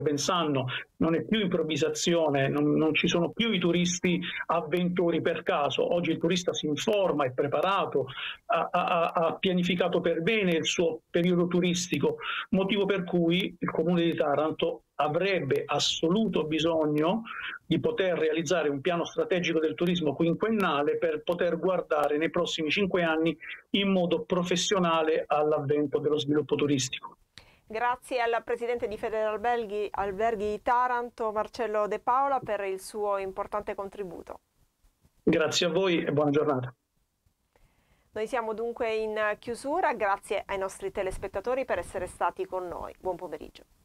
ben sanno, non è più improvvisazione, non ci sono più i turisti avventori per caso. Oggi il turista si informa, è preparato, ha pianificato per bene il suo periodo turistico, motivo per cui il Comune di Taranto avrebbe assoluto bisogno di poter realizzare un piano strategico del turismo quinquennale per poter guardare nei prossimi 5 anni in modo professionale all'avvento dello sviluppo turistico. Grazie al presidente di Federalberghi Taranto, Marcello De Paola, per il suo importante contributo. Grazie a voi e buona giornata. Noi siamo dunque in chiusura, grazie ai nostri telespettatori per essere stati con noi. Buon pomeriggio.